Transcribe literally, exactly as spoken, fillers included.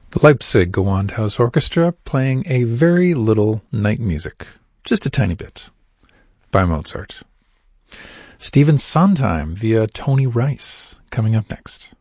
The Leipzig Gewandhaus Orchestra playing a very little night music, just a tiny bit, by Mozart. Stephen Sondheim via Tony Rice coming up next.